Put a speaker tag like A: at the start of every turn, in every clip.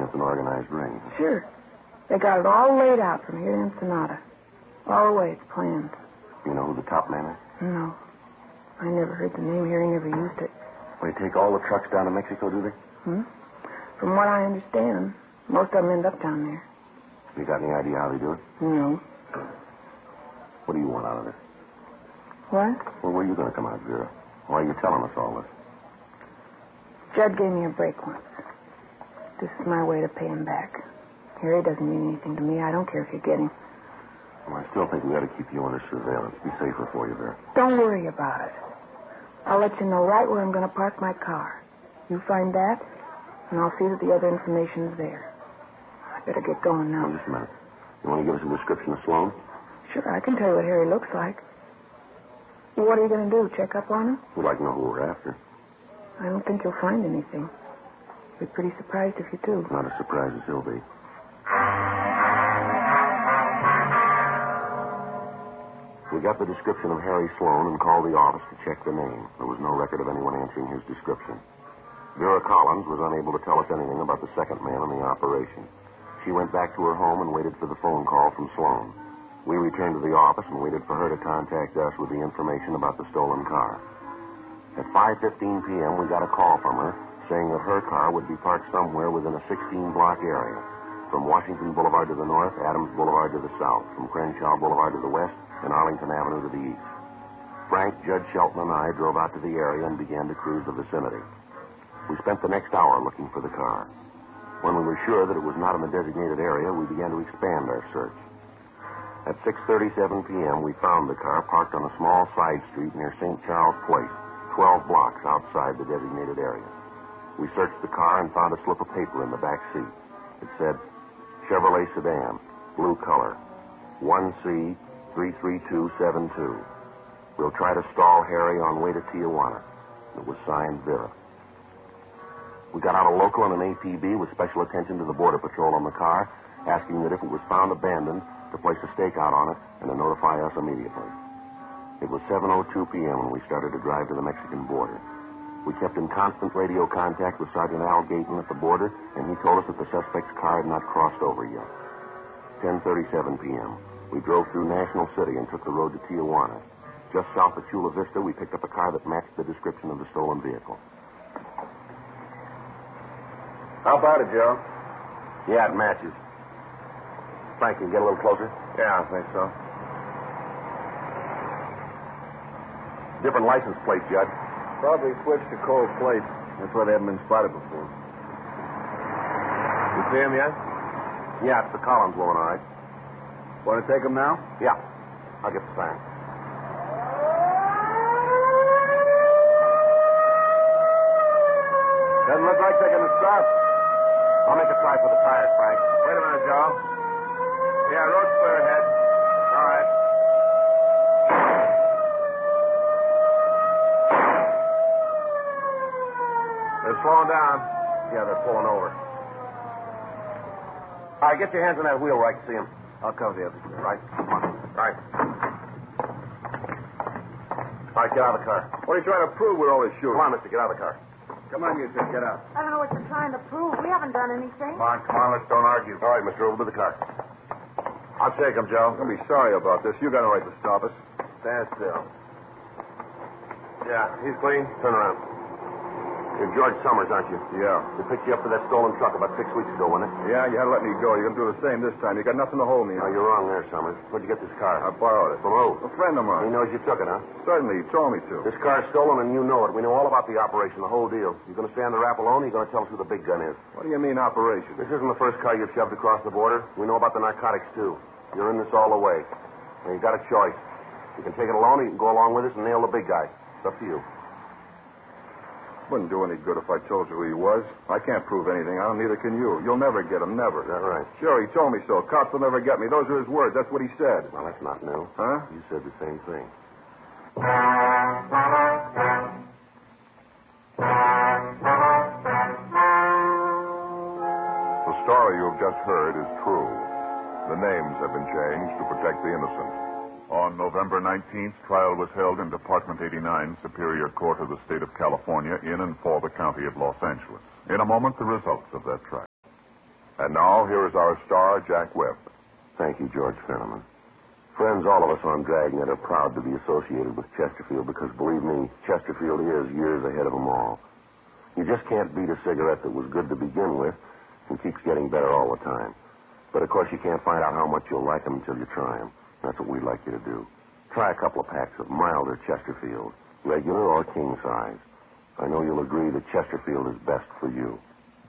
A: it's an organized ring.
B: Sure. They got it all laid out from here to Ensenada. All the way it's planned.
A: You know who the top man is?
B: No. I never heard the name here. He never used it.
A: They take all the trucks down to Mexico, do they?
B: From what I understand, most of them end up down there.
A: You got any idea how they do it?
B: No.
A: What do you want out of this?
B: What?
A: Well, where are you going to come out, Vera? Why are you telling us all this?
B: Judd gave me a break once. This is my way to pay him back. Harry doesn't mean anything to me. I don't care if you get him.
A: Well, I still think we ought to keep you under surveillance. Be safer for you, Vera.
B: Don't worry about it. I'll let you know right where I'm going to park my car. You find that, and I'll see that the other information's there. I better get going now.
A: Oh, just a minute. You want to give us a description of Sloan?
B: Sure, I can tell you what Harry looks like. What are you going to do, check up on him?
A: We'd like to know who we're after.
B: I don't think you'll find anything. Be pretty surprised if you do.
A: Not as surprised as he'll be. We got the description of Harry Sloan and called the office to check the name. There was no record of anyone answering his description. Vera Collins was unable to tell us anything about the second man in the operation. She went back to her home and waited for the phone call from Sloan. We returned to the office and waited for her to contact us with the information about the stolen car. At 5:15 p.m., we got a call from her saying that her car would be parked somewhere within a 16-block area. From Washington Boulevard to the north, Adams Boulevard to the south, from Crenshaw Boulevard to the west, and Arlington Avenue to the east. Frank, Judge Shelton, and I drove out to the area and began to cruise the vicinity. We spent the next hour looking for the car. When we were sure that it was not in the designated area, we began to expand our search. At 6:37 p.m., we found the car parked on a small side street near St. Charles Place, 12 blocks outside the designated area. We searched the car and found a slip of paper in the back seat. It said, Chevrolet sedan, blue color, 1C 33272. We'll try to stall Harry on way to Tijuana. It was signed Vera. We got out a local and an APB with special attention to the Border Patrol on the car, asking that if it was found abandoned, to place a stakeout on it and to notify us immediately. It was 7:02 p.m. when we started to drive to the Mexican border. We kept in constant radio contact with Sergeant Al Gayton at the border, and he told us that the suspect's car had not crossed over yet. 10:37 p.m. We drove through National City and took the road to Tijuana. Just south of Chula Vista, we picked up a car that matched the description of the stolen vehicle.
C: How about it, Joe?
A: Yeah, it matches. Frank, can you get a little closer?
C: Yeah, I think so.
A: Different license plate, Judge.
C: Probably switched to cold plate. That's why they haven't been spotted before. You see him yet?
A: Yeah, it's the Collins woman, all right.
C: Want to take him now?
A: Yeah. I'll get the sign.
C: Doesn't look like they're going to stop.
A: I'll make a try for the tires, Frank.
C: Wait a minute, Joe. Yeah, road's clear ahead. All right. They're slowing down.
A: Yeah, they're pulling over. All right, get your hands on that wheel where I can see them.
C: I'll cover the other side.
A: Right. Come on. Right. All right, get out of the car.
C: What are you trying to prove with all this shooting?
A: Come on, mister, get out of the car.
C: Come on, you two, get out.
D: I don't know what you're trying to prove. We haven't done anything.
C: Come on, let's don't argue.
A: All right, mister, over to the car.
C: I'll take him, Joe. Don't be sorry about this. You got a right to stop us.
A: Stand still. Yeah, he's clean. Turn around. You're George Summers, aren't you?
C: Yeah.
A: They picked you up for that stolen truck about 6 weeks ago, wasn't it?
C: Yeah, you had to let me go. You're going to do the same this time. You got nothing to hold me
A: No,
C: on.
A: you're wrong there, Summers. Where'd you get this car?
C: I borrowed it.
A: From who?
C: A friend of
A: He
C: mine.
A: knows you took it, huh?
C: Certainly, he told me to.
A: This car's stolen, and you know it. We know all about the operation, the whole deal. You going to stay on the rap alone, or you going to tell us who the big gun is?
C: What do you mean, operation?
A: This isn't the first car you've shoved across the border. We know about the narcotics, too. You're in this all the way. Now, you got a choice. You can take it alone, or you can go along with us and nail the big guy. It's up to you.
C: Wouldn't do any good if I told you who he was. I can't prove anything on him, neither can you. You'll never get him, never.
A: Is that right?
C: Sure, he told me so. Cops will never get me. Those are his words. That's what he said.
A: Well, that's not new.
C: Huh?
A: You said the same thing.
E: The story you have just heard is true. The names have been changed to protect the innocent. On November 19th, trial was held in Department 89, Superior Court of the State of California, in and for the County of Los Angeles. In a moment, the results of that trial.
C: And now, here is our star, Jack Webb.
A: Thank you, George Fenneman. Friends, all of us on Dragnet are proud to be associated with Chesterfield because, believe me, Chesterfield is years ahead of them all. You just can't beat a cigarette that was good to begin with and keeps getting better all the time. But, of course, you can't find out how much you'll like them until you try them. That's what we'd like you to do. Try a couple of packs of milder Chesterfield, regular or king size. I know you'll agree that Chesterfield is best for you.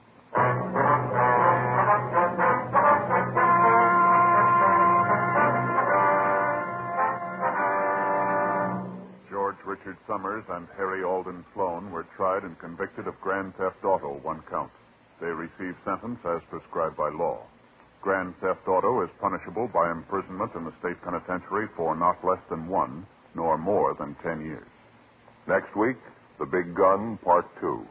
E: George Richard Summers and Harry Alden Sloan were tried and convicted of grand theft auto, 1 count. They received sentence as prescribed by law. Grand theft auto is punishable by imprisonment in the state penitentiary for not less than 1, nor more than 10 years.
C: Next week, The Big Gun, Part 2.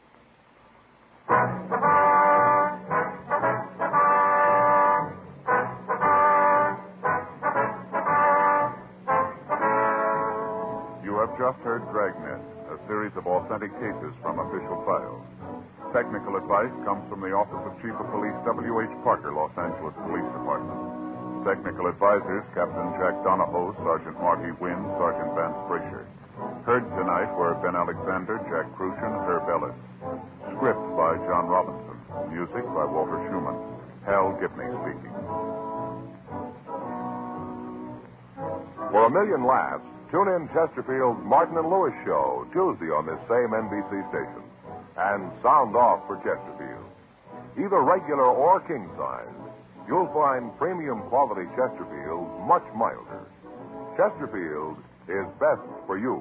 E: You have just heard Dragnet, a series of authentic cases from official files. Technical advice comes from the Office of Chief of Police W.H. Parker, Los Angeles Police Department. Technical advisors, Captain Jack Donahoe, Sergeant Marty Wynn, Sergeant Vance Brasher. Heard tonight were Ben Alexander, Jack Crucian, Herb Ellis. Script by John Robinson. Music by Walter Schumann. Hal Gibney speaking.
C: For a million laughs, tune in Chesterfield's Martin and Lewis show Tuesday on this same NBC station. And sound off for Chesterfield. Either regular or king size, you'll find premium quality Chesterfield much milder. Chesterfield is best for you.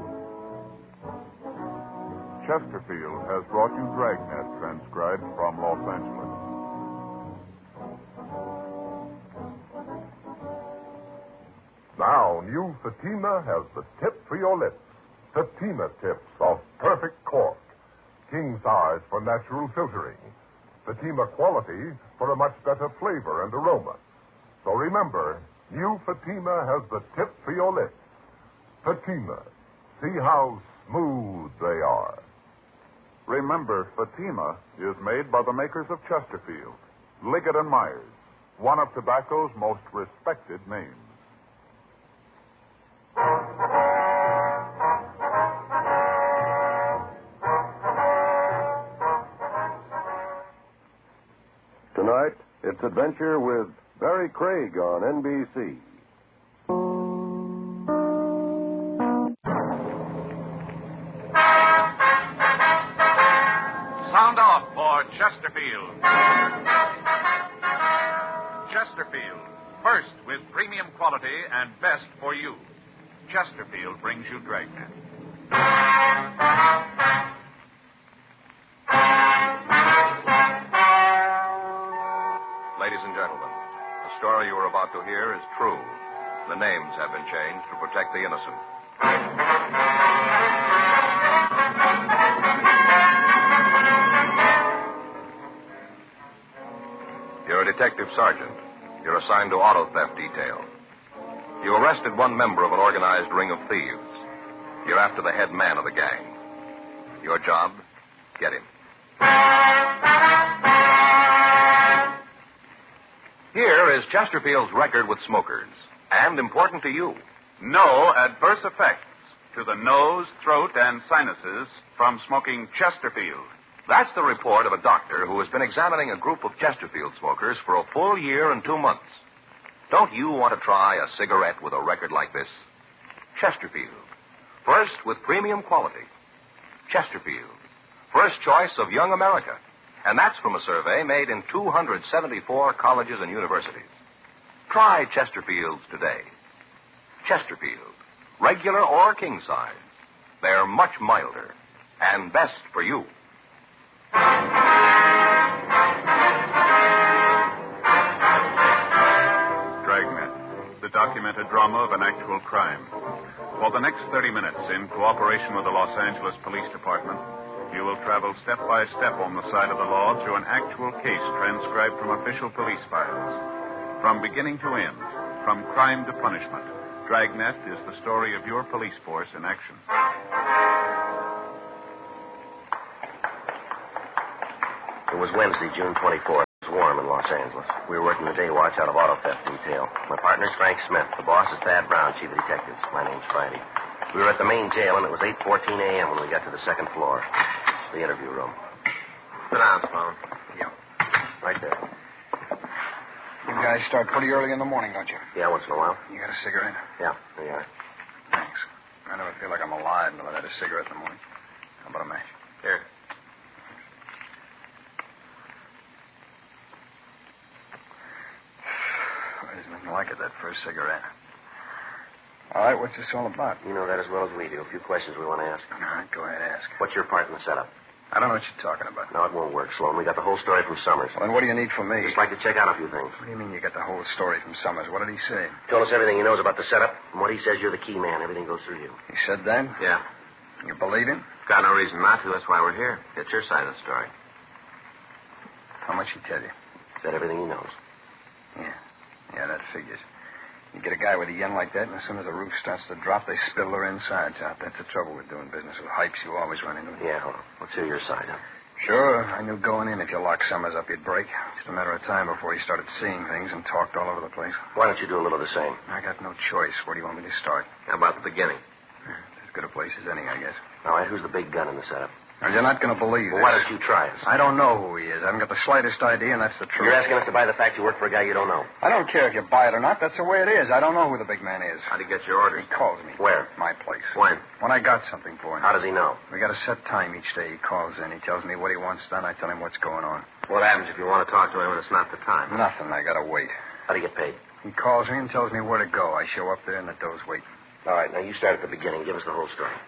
E: Chesterfield has brought you Dragnet, transcribed from Los Angeles.
C: Now, new Fatima has the tip for your lips. Fatima tips of perfect cork. King size for natural filtering. Fatima quality for a much better flavor and aroma. So remember, new Fatima has the tip for your lips. Fatima. See how smooth they are.
E: Remember, Fatima is made by the makers of Chesterfield, Liggett & Myers, one of tobacco's most respected names.
A: Tonight, it's Adventure with Barry Craig on NBC.
F: Sound off for Chesterfield. Chesterfield, first with premium quality and best for you. Chesterfield brings you Dragnet.
G: Ladies and gentlemen, the story you are about to hear is true. The names have been changed to protect the innocent. You're a detective sergeant. You're assigned to auto theft detail. You arrested one member of an organized ring of thieves. You're after the head man of the gang. Your job? Get him. Here is Chesterfield's record with smokers, and important to you.
F: No adverse effects to the nose, throat, and sinuses from smoking Chesterfield.
G: That's the report of a doctor who has been examining a group of Chesterfield smokers for a full year and 2 months. Don't you want to try a cigarette with a record like this? Chesterfield. First with premium quality. Chesterfield. First choice of young America. And that's from a survey made in 274 colleges and universities. Try Chesterfields today. Chesterfield. Regular or king size. They're much milder and best for you.
F: Dragnet, the documented drama of an actual crime. For the next 30 minutes, in cooperation with the Los Angeles Police Department, you will travel step by step on the side of the law through an actual case transcribed from official police files. From beginning to end, from crime to punishment, Dragnet is the story of your police force in action.
H: It was Wednesday, June 24th. swarm in Los Angeles. We were working the day watch out of auto theft detail. My partner's Frank Smith. The boss is Thad Brown, chief of detectives. My name's Friday. We were at the main jail, and it was 8:14 a.m. when we got to the second floor. The interview room. Sit down, Sloan.
I: Yeah.
H: Right there.
I: You guys start pretty early in the morning, don't you?
H: Yeah, once in a while.
I: You got a cigarette?
H: Yeah, there you are.
I: Thanks. I never feel like I'm alive until I've had a cigarette in the morning. How about a match?
H: Here.
I: There's nothing like it, that first cigarette. All right, what's this all about?
H: You know that as well as we do. A few questions we want to ask.
I: All right, go ahead, ask.
H: What's your part in the setup?
I: I don't know what you're talking about.
H: No, it won't work, Sloan. We got the whole story from Summers.
I: Well, then what do you need from me?
H: Just like to check out a few things.
I: What do you mean you got the whole story from Summers? What did he say?
H: He told us everything he knows about the setup. From what he says, you're the key man. Everything goes through you.
I: He said that?
H: Yeah.
I: You believe him?
H: Got no reason not to. That's why we're here. Get your side of the story.
I: How much he tell you?
H: Said everything he knows.
I: Yeah, that figures. You get a guy with a yen like that, and as soon as the roof starts to drop, they spill their insides out. That's the trouble with doing business with hypes. You always run into it.
H: Yeah, well, let's hear your side, huh?
I: Sure. I knew going in if you locked Summers up, you'd break. Just a matter of time before he started seeing things and talked all over the place.
H: Why don't you do a little of the same?
I: I got no choice. Where do you want me to start?
H: How about the beginning?
I: As good a place as any, I guess.
H: All right, who's the big gun in the setup?
I: Now, you're not going to believe
H: Well,
I: this.
H: why don't you try us?
I: I don't know who he is. I haven't got the slightest idea, and that's the truth.
H: You're asking us to buy the fact you work for a guy you don't know.
I: I don't care if you buy it or not. That's the way it is. I don't know who the big man is.
H: How'd he get your orders?
I: He calls me.
H: Where?
I: My place.
H: When?
I: When I got something for him.
H: How does he know?
I: We got a set time each day he calls in. He tells me what he wants done. I tell him what's going on.
H: What happens if you want to talk to him and it's not the time?
I: Nothing. I got to wait.
H: How do you get paid?
I: He calls me and tells me where to go. I show up there and the door's waiting.
H: All right, now you start at the beginning. Give us the whole story.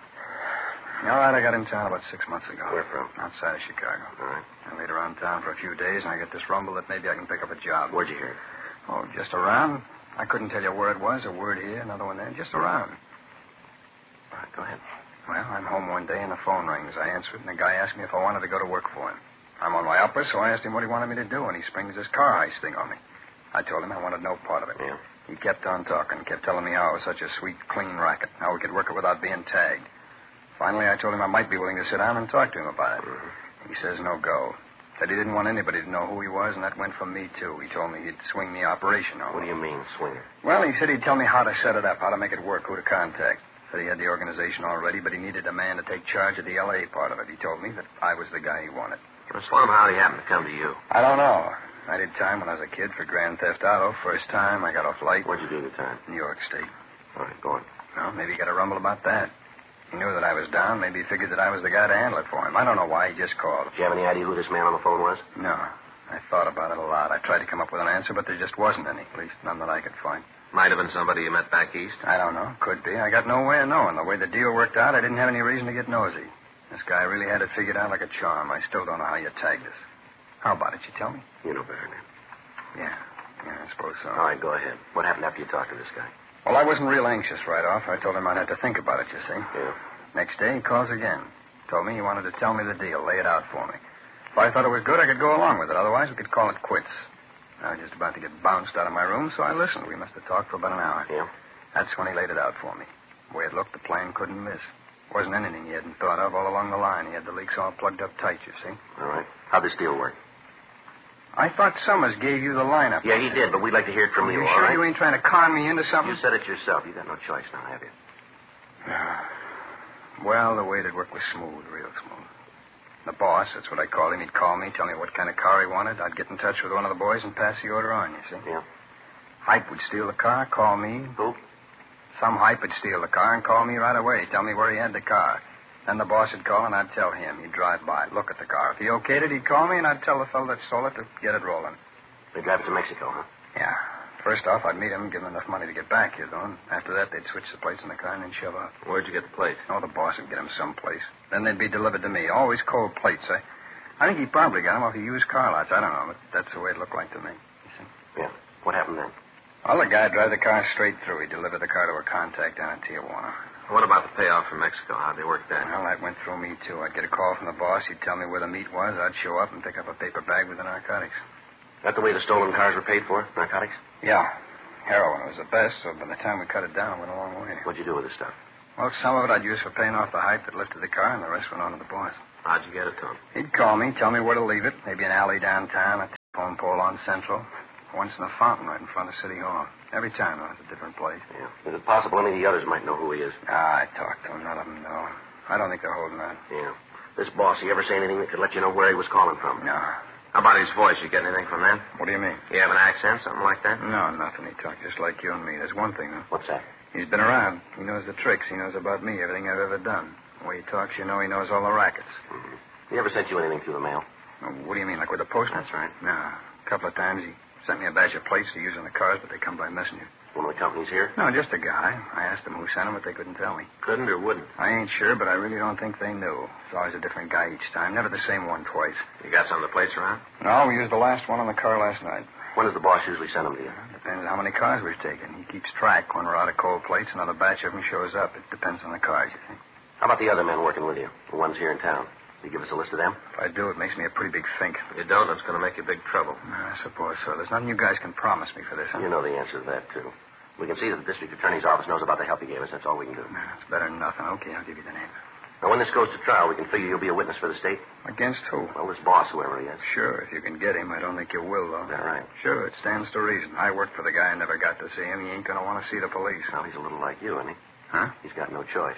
I: All right, I got in town about 6 months ago.
H: Where from?
I: Outside of Chicago.
H: All right.
I: I laid around town for a few days, and I get this rumble that maybe I can pick up a job.
H: Where'd you hear it?
I: Oh, just around. I couldn't tell you where it was. A word here, another one there. Just around.
H: All right, go ahead.
I: Well, I'm home one day, and the phone rings. I answer it, and the guy asked me if I wanted to go to work for him. I'm on my uppers, so I asked him what he wanted me to do, and he springs this car heist thing on me. I told him I wanted no part of it.
H: Yeah.
I: He kept on talking, kept telling me how it was such a sweet, clean racket, how we could work it without being tagged. Finally, I told him I might be willing to sit down and talk to him about it.
H: Mm-hmm.
I: He says no go. Said he didn't want anybody to know who he was, and that went for me, too. He told me he'd swing the operation on
H: What
I: me.
H: do you mean, swinger?
I: Well, he said he'd tell me how to set it up, how to make it work, who to contact. Said he had the organization already, but he needed a man to take charge of the L.A. part of it. He told me that I was the guy he wanted.
H: Well, Sloan, how did he happen to come to you?
I: I don't know. I did time when I was a kid for Grand Theft Auto. First time, I got off light.
H: Where'd you do the time?
I: New York State.
H: All right, go on.
I: Well, maybe he got a rumble about that. He knew that I was down. Maybe he figured that I was the guy to handle it for him. I don't know why. He just called.
H: Did you have any idea who this man on the phone was?
I: No. I thought about it a lot. I tried to come up with an answer, but there just wasn't any. At least none that I could find.
H: Might have been somebody you met back east.
I: I don't know. Could be. I got no way of knowing. The way the deal worked out, I didn't have any reason to get nosy. This guy really had it figured out like a charm. I still don't know how you tagged us. How about it? You tell me?
H: You know better than him.
I: Yeah, I suppose so.
H: All right, go ahead. What happened after you talked to this guy?
I: Well, I wasn't real anxious right off. I told him I'd have to think about it, you see.
H: Yeah.
I: Next day, he calls again. Told me he wanted to tell me the deal, lay it out for me. If I thought it was good, I could go along with it. Otherwise, we could call it quits. I was just about to get bounced out of my room, so I listened. We must have talked for about an hour.
H: Yeah?
I: That's when he laid it out for me. The way it looked, the plan couldn't miss. Wasn't anything he hadn't thought of all along the line. He had the leaks all plugged up tight, you see.
H: All right. How'd this deal work?
I: I thought Summers gave you the lineup.
H: Yeah, he did, but we'd like to hear it from you,
I: You
H: all
I: sure
H: right?
I: you ain't trying to con me into something?
H: You said it yourself. You got no choice now, have you?
I: Well, the way it worked was smooth, real smooth. The boss, that's what I called him, he'd call me, tell me what kind of car he wanted. I'd get in touch with one of the boys and pass the order on, you see.
H: Yeah.
I: Hype would steal the car, call me.
H: Who?
I: Some hype would steal the car and call me right away, tell me where he had the car. Then the boss would call and I'd tell him. He'd drive by, look at the car. If he okayed it, he'd call me and I'd tell the fellow that stole it to get it rolling.
H: They drive it to Mexico, huh?
I: Yeah. First off, I'd meet him, give him enough money to get back here, though. And after that, they'd switch the plates in the car and then shove out.
H: Where'd you get the plate?
I: Oh, the boss would get them someplace. Then they'd be delivered to me. Always cold plates. I think he probably got them off the used car lots. I don't know, but that's the way it looked like to me. You see?
H: Yeah. What happened then?
I: Well, the guy'd drive the car straight through. He'd deliver the car to a contact down in Tijuana.
H: What about the payoff from Mexico? How'd they work that?
I: Well, that went through me, too. I'd get a call from the boss. He'd tell me where the meat was. I'd show up and pick up a paper bag with the narcotics.
H: That the way the stolen cars were paid for? Narcotics?
I: Yeah. Heroin was the best, so by the time we cut it down, it went a long way.
H: What'd you do with the stuff?
I: Well, some of it I'd use for paying off the hype that lifted the car, and the rest went on to the boss.
H: How'd you get it to him?
I: He'd call me, tell me where to leave it, maybe an alley downtown, Phone pole on Central. Once in a fountain right in front of City Hall. Every time, though, it's a different place.
H: Yeah. Is it possible any of the others might know who he is?
I: I talked to him. None of them know. I don't think they're holding on.
H: Yeah. This boss, he ever say anything that could let you know where he was calling from?
I: No.
H: How about his voice? You get anything from that?
I: What do you mean?
H: You have an accent, something like that?
I: No, nothing. He talked just like you and me. There's one thing, though.
H: What's that?
I: He's been around. He knows the tricks. He knows about me, everything I've ever done. The way he talks, you know he knows all the rackets.
H: Mm-hmm. He ever sent you anything through the mail?
I: Oh, what do you mean, like with the postman?
H: That's right.
I: No. A couple of times he sent me a batch of plates to use on the cars, but they come by messenger.
H: One of the companies here?
I: No, just a guy. I asked them who sent them, but they couldn't tell me.
H: Couldn't or wouldn't?
I: I ain't sure, but I really don't think they knew. It's always a different guy each time. Never the same one twice.
H: You got some of the plates around?
I: No, we used the last one on the car last night.
H: When does the boss usually send them to you?
I: Depends on how many cars we've taken. He keeps track. When we're out of cold plates, another batch of them shows up. It depends on the cars, you see.
H: How about the other men working with you? The ones here in town? Will you give us a list of them?
I: If I do, it makes me a pretty big think.
H: If you don't, it's going to make you big trouble.
I: I suppose so. There's nothing you guys can promise me for this, huh?
H: You know the answer to that, too. We can see that the district attorney's office knows about the help you gave us. That's all we can do.
I: It's better than nothing. Okay, I'll give you the name.
H: Now, when this goes to trial, we can figure you'll be a witness for the state?
I: Against who?
H: Well, this boss, whoever he is.
I: Sure, if you can get him. I don't think you will, though.
H: Is that right?
I: Sure, it stands to reason. I worked for the guy and never got to see him. He ain't going to want to see the police.
H: Well, he's a little like you, isn't he?
I: Huh?
H: He's got no choice.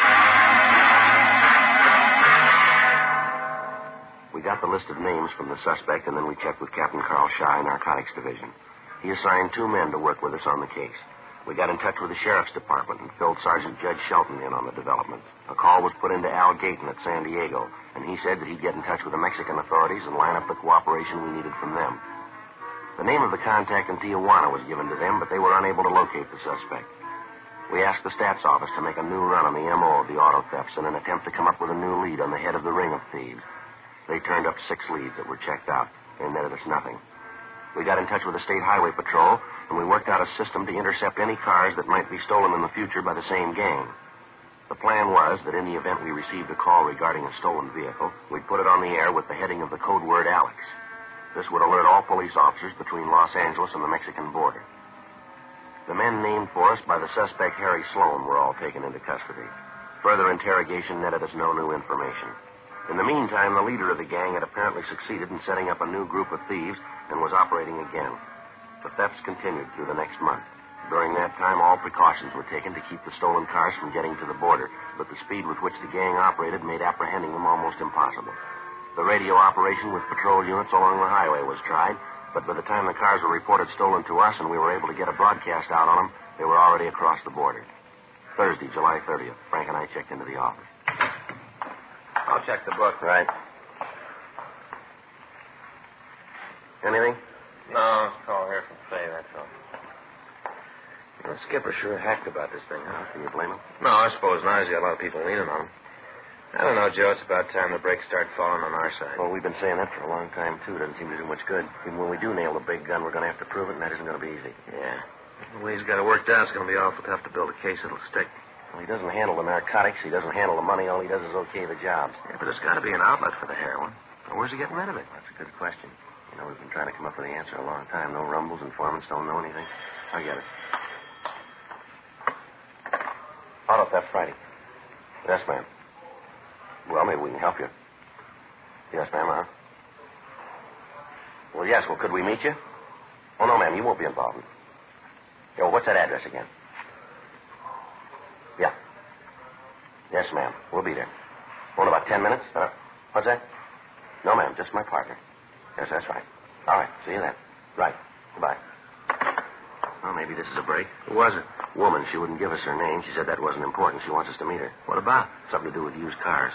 H: We got the list of names from the suspect, and then we checked with Captain Carl Shy, Narcotics Division. He assigned 2 men to work with us on the case. We got in touch with the Sheriff's Department and filled Sergeant Judge Shelton in on the developments. A call was put into Al Gayton at San Diego, and he said that he'd get in touch with the Mexican authorities and line up the cooperation we needed from them. The name of the contact in Tijuana was given to them, but they were unable to locate the suspect. We asked the Stats Office to make a new run on the M.O. of the auto thefts in an attempt to come up with a new lead on the head of the ring of thieves. They turned up 6 leads that were checked out. They netted us nothing. We got in touch with the State Highway Patrol, and we worked out a system to intercept any cars that might be stolen in the future by the same gang. The plan was that in the event we received a call regarding a stolen vehicle, we'd put it on the air with the heading of the code word Alex. This would alert all police officers between Los Angeles and the Mexican border. The men named for us by the suspect Harry Sloan were all taken into custody. Further interrogation netted us no new information. In the meantime, the leader of the gang had apparently succeeded in setting up a new group of thieves and was operating again. The thefts continued through the next month. During that time, all precautions were taken to keep the stolen cars from getting to the border, but the speed with which the gang operated made apprehending them almost impossible. The radio operation with patrol units along the highway was tried, but by the time the cars were reported stolen to us and we were able to get a broadcast out on them, they were already across the border. Thursday, July 30th, Frank and I checked into the office.
G: I'll check the book.
H: Right. Anything?
G: No, call here from Fay, that's all.
H: The skipper sure hacked about this thing, huh? Can you blame him?
G: No, I suppose not. He's got a lot of people leaning on him. I don't know, Joe. It's about time the brakes start falling on our side.
H: Well, we've been saying that for a long time, too. It doesn't seem to do much good. Even when we do nail the big gun, we're going to have to prove it, and that isn't going to be easy.
G: Yeah. The way he's got it worked out, it's going to be awful tough to build a case that'll stick.
H: Well, he doesn't handle the narcotics. He doesn't handle the money. All he does is okay the jobs.
G: Yeah, but there's got to be an outlet for the heroin. Where's he getting rid of it?
H: That's a good question. You know, we've been trying to come up with the answer a long time. No rumbles, informants don't know anything. I get it. Auto theft Friday. Yes, ma'am. Well, maybe we can help you. Yes, ma'am, Well, yes. Well, could we meet you? Oh, no, ma'am. You won't be involved. Yeah, well, what's that address again? Yeah. Yes, ma'am. We'll be there. Oh, in about 10 minutes? What's that? No, ma'am. Just my partner. Yes, that's right. All right. See you then. Right. Goodbye. Well, maybe this is a break.
G: Who was it?
H: Woman. She wouldn't give us her name. She said that wasn't important. She wants us to meet her.
G: What about?
H: Something to do with used cars.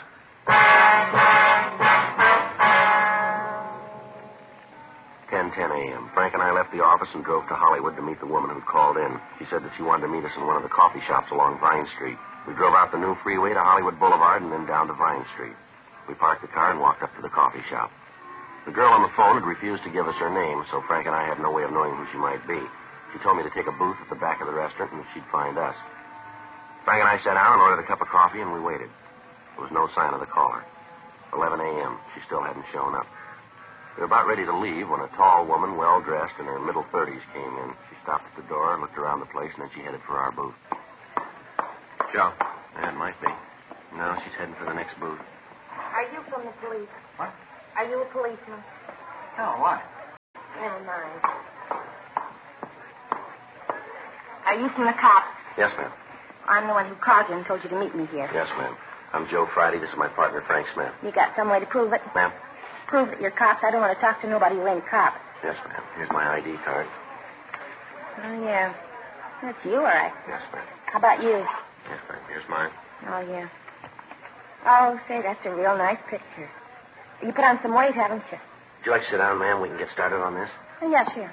H: 10:10 a.m. Frank and I left the office and drove to Hollywood to meet the woman who'd called in. She said that she wanted to meet us in one of the coffee shops along Vine Street. We drove out the new freeway to Hollywood Boulevard and then down to Vine Street. We parked the car and walked up to the coffee shop. The girl on the phone had refused to give us her name, so Frank and I had no way of knowing who she might be. She told me to take a booth at the back of the restaurant and that she'd find us. Frank and I sat down and ordered a cup of coffee, and we waited. There was no sign of the caller. 11 a.m. She still hadn't shown up. We were about ready to leave when a tall woman, well-dressed, in her middle 30s, came in. She stopped at the door, looked around the place, and then she headed for our booth.
G: Joe.
H: Yeah, it might be. No, she's heading for the next booth.
D: Are you from the police?
I: What?
D: Are you a policeman?
I: No, why?
J: Never mind. Are you from the cops?
H: Yes, ma'am.
J: I'm the one who called you and told you to meet me here.
H: Yes, ma'am. I'm Joe Friday. This is my partner, Frank Smith.
J: You got some way to prove it?
H: Ma'am?
J: Prove that you're cops. I don't want to talk to nobody who ain't cops.
H: Yes, ma'am. Here's my ID card.
J: Oh, yeah. That's you, all right.
H: Yes, ma'am.
J: How about you?
H: Yes, ma'am. Here's mine.
J: Oh, yeah. Oh, say, that's a real nice picture. You put on some weight, haven't you?
H: Would you like to sit down, ma'am? We can get started on this.
J: Oh, yeah, sure.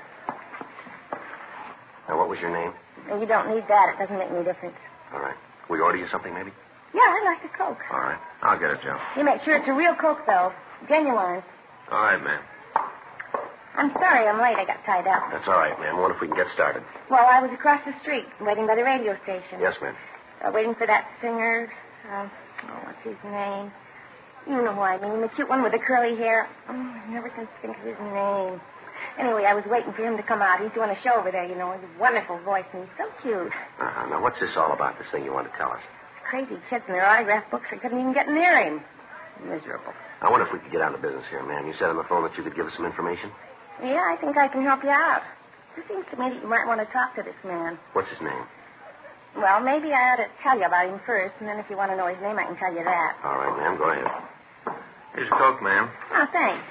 H: Now, what was your name?
J: You don't need that. It doesn't make any difference.
H: All right. We order you something, maybe?
J: Yeah, I'd like a Coke.
H: All right. I'll get it, Joe.
J: You make sure it's a real Coke, though. Genuine.
H: All right, ma'am.
J: I'm sorry I'm late. I got tied up.
H: That's all right, ma'am. I wonder if we can get started.
J: Well, I was across the street, waiting by the radio station.
H: Yes, ma'am.
J: Waiting for that singer. What's his name? You know who I mean. The cute one with the curly hair. Oh, I never can think of his name. Anyway, I was waiting for him to come out. He's doing a show over there, you know. He's a wonderful voice, and he's so cute.
H: Now, what's this all about, this thing you want to tell us?
J: Crazy kids and their autograph books. I couldn't even get near him. Miserable.
H: I wonder if we could get down to business here, ma'am. You said on the phone that you could give us some information?
J: Yeah, I think I can help you out. It seems to me that you might want to talk to this man.
H: What's his name?
J: Well, maybe I ought to tell you about him first, and then if you want to know his name, I can tell you that.
H: All right, ma'am. Go ahead. Here's your Coke, ma'am.
J: Oh, thanks.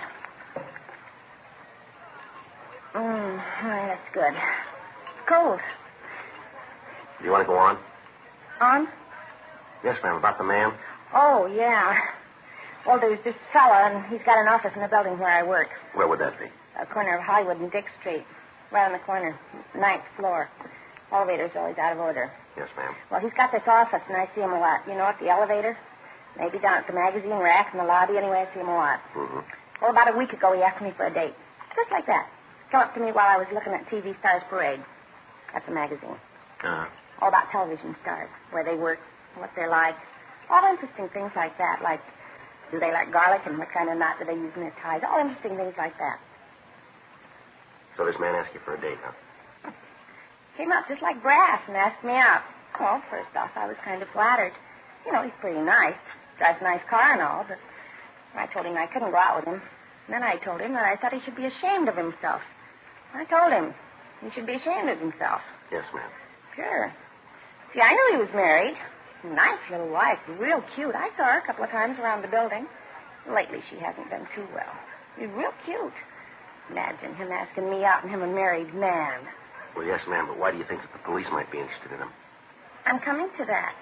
J: All right, that's good. It's cold.
H: Do you want to go on?
J: On?
H: Yes, ma'am. About the man?
J: Oh, yeah. Well, there's this fella, and he's got an office in the building where I work.
H: Where would that be?
J: A corner of Hollywood and Dick Street. Right on the corner. 9th floor. Elevator's always out of order.
H: Yes, ma'am.
J: Well, he's got this office, and I see him a lot. You know, at the elevator? Maybe down at the magazine rack in the lobby. Anyway, I see him a lot.
H: Mm-hmm.
J: Well, about a week ago, he asked me for a date. Just like that. Came up to me while I was looking at TV Stars Parade. That's a magazine.
H: Uh-huh.
J: All about television stars, where they work, what they're like. All interesting things like that, like do they like garlic and what kind of knot do they use in their ties. All interesting things like that.
H: So this man asked you for a date, huh?
J: Came up just like brass and asked me out. Well, first off, I was kind of flattered. You know, he's pretty nice. Drives a nice car and all, but I told him I couldn't go out with him. And then I told him that I thought he should be ashamed of himself. I told him he should be ashamed of himself.
H: Yes, ma'am.
J: Sure. See, I knew he was married. Nice little wife, real cute. I saw her a couple of times around the building. Lately, she hasn't done too well. She's real cute. Imagine him asking me out and him a married man.
H: Well, yes, ma'am, but why do you think that the police might be interested in him?
J: I'm coming to that.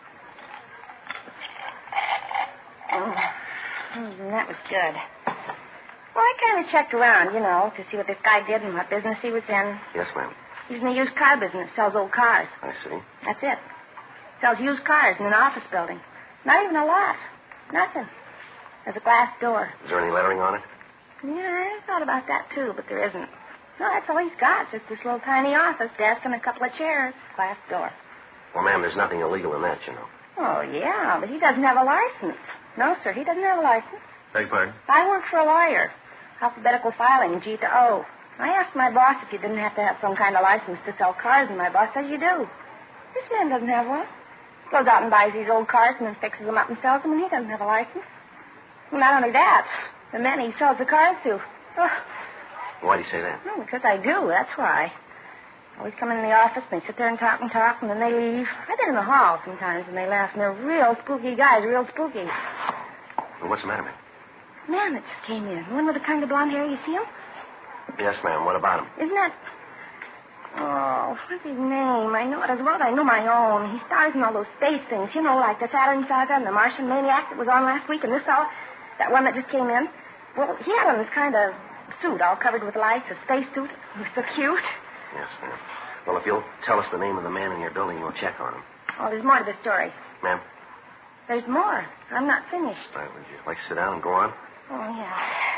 J: That was good. Well, I kind of checked around, you know, to see what this guy did and what business he was in.
H: Yes, ma'am.
J: He's in the used car business, sells old cars.
H: I see.
J: That's it. Sells used cars in an office building. Not even a lot. Nothing. There's a glass door.
H: Is there any lettering on it?
J: Yeah, I thought about that, too, but there isn't. No, that's all he's got. Just this little tiny office desk and a couple of chairs. Glass door.
H: Well, ma'am, there's nothing illegal in that, you know.
J: Oh, yeah, but he doesn't have a license. No, sir, he doesn't have a license.
H: Beg pardon?
J: I work for a lawyer. Alphabetical filing, G to O. I asked my boss if you didn't have to have some kind of license to sell cars, and my boss says you do. This man doesn't have one. Goes out and buys these old cars and then fixes them up and sells them, and he doesn't have a license. Well, not only that, the men he sells the cars to. Oh.
H: Why do you say that?
J: Oh, because I do, that's why. Always come in the office, and they sit there and talk, and then they leave. I've been in the hall sometimes, and they laugh, and they're real spooky guys, real spooky.
H: Well, what's the matter, ma'am?
J: Man that just came in. The one with the kind of blonde hair, you see him?
H: Yes, ma'am. What about him?
J: Isn't that... Oh, what's his name? I know it as well as I know my own. He stars in all those space things, you know, like the Saturn Saga and the Martian Maniac that was on last week, and this fella, that one that just came in. Well, he had on this kind of suit all covered with lights, a space suit. He was so cute.
H: Yes, ma'am. Well, if you'll tell us the name of the man in your building, we'll check on him.
J: Oh, there's more to the story.
H: Ma'am?
J: There's more. I'm not finished.
H: All right, would you like to sit down and go on?
J: Oh, yeah.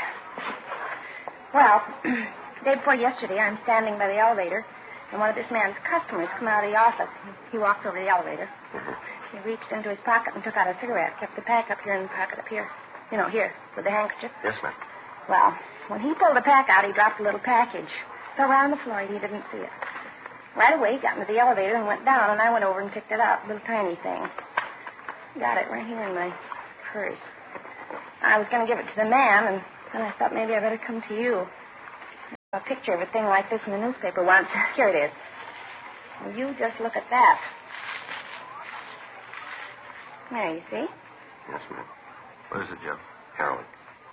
J: Well, the day before yesterday, I'm standing by the elevator, and one of this man's customers come out of the office. He walked over to the elevator.
H: Mm-hmm.
J: He reached into his pocket and took out a cigarette, kept the pack up here in the pocket up here. You know, here, with the handkerchief.
H: Yes, ma'am.
J: Well, when he pulled the pack out, he dropped a little package. Fell right on the floor, and he didn't see it. Right away, he got into the elevator and went down, and I went over and picked it up, a little tiny thing. Got it right here in my purse. I was going to give it to the man, and then I thought maybe I better come to you. a picture of a thing like this in the newspaper once. Here it is. Well, you just look at that. There, you see?
H: Yes, ma'am.
I: What is it, Joe?
H: Heroin.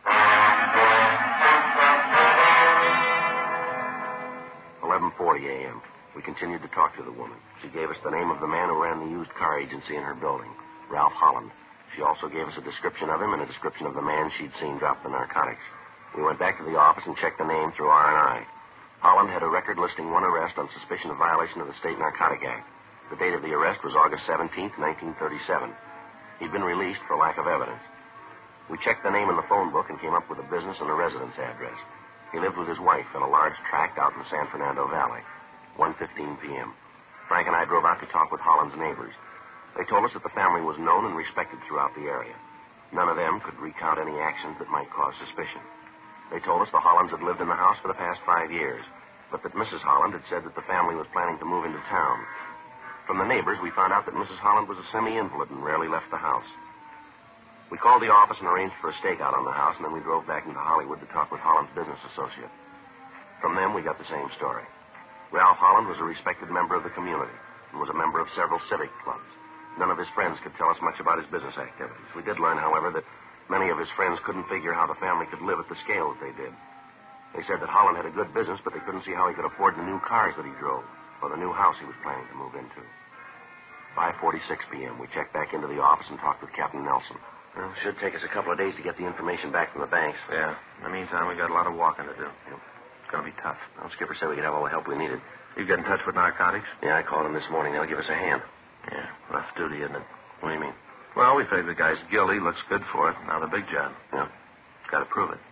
H: 11:40 a.m. We continued to talk to the woman. She gave us the name of the man who ran the used car agency in her building, Ralph Holland. She also gave us a description of him and a description of the man she'd seen drop the narcotics. We went back to the office and checked the name through R&I. Holland had a record listing one arrest on suspicion of violation of the State Narcotic Act. The date of the arrest was August 17th, 1937. He'd been released for lack of evidence. We checked the name in the phone book and came up with a business and a residence address. He lived with his wife in a large tract out in the San Fernando Valley. 1:15 p.m. Frank and I drove out to talk with Holland's neighbors. They told us that the family was known and respected throughout the area. None of them could recount any actions that might cause suspicion. They told us the Hollands had lived in the house for the past 5 years, but that Mrs. Holland had said that the family was planning to move into town. From the neighbors, we found out that Mrs. Holland was a semi-invalid and rarely left the house. We called the office and arranged for a stakeout on the house, and then we drove back into Hollywood to talk with Holland's business associate. From them, we got the same story. Ralph Holland was a respected member of the community and was a member of several civic clubs. None of his friends could tell us much about his business activities. We did learn, however, that many of his friends couldn't figure how the family could live at the scale that they did. They said that Holland had a good business, but they couldn't see how he could afford the new cars that he drove or the new house he was planning to move into. 5:46 p.m. We checked back into the office and talked with Captain Nelson.
K: Well, it should take us a couple of days to get the information back from the banks.
H: Yeah. In the meantime, we got a lot of walking to do.
K: Yep.
H: It's going to be tough.
K: Well, Skipper said we could have all the help we needed.
H: You get in touch with narcotics?
K: Yeah, I called him this morning. They'll give us a hand.
H: Yeah, rough duty, isn't it?
K: What do you mean?
H: Well, we figured the guy's guilty. Looks good for it. Now the big job.
K: Yeah.
H: Got to prove it.